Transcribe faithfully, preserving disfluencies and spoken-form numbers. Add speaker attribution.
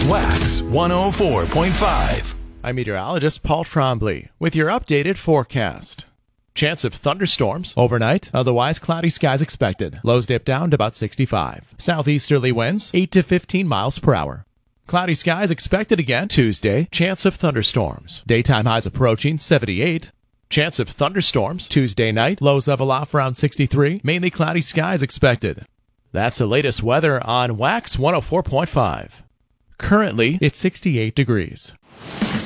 Speaker 1: Wax one oh four point five.
Speaker 2: I'm meteorologist Paul Trombley with your updated forecast. Chance of thunderstorms overnight, otherwise cloudy skies expected. Lows dip down to about sixty-five. Southeasterly winds eight to fifteen miles per hour. Cloudy skies expected again Tuesday. Chance of thunderstorms. Daytime highs approaching seventy-eight. Chance of thunderstorms Tuesday night. Lows level off around sixty-three. Mainly cloudy skies expected. That's the latest weather on Wax one oh four point five. Currently, it's sixty-eight degrees.